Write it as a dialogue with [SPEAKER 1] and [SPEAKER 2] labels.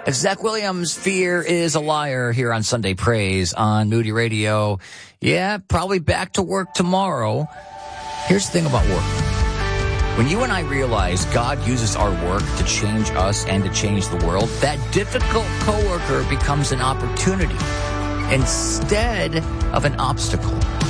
[SPEAKER 1] Zach Williams, Fear is a Liar, here on Sunday Praise on Moody Radio. Yeah, probably back to work tomorrow. Here's the thing about work. When you and I realize God uses our work to change us and to change the world, that difficult coworker becomes an opportunity instead of an obstacle.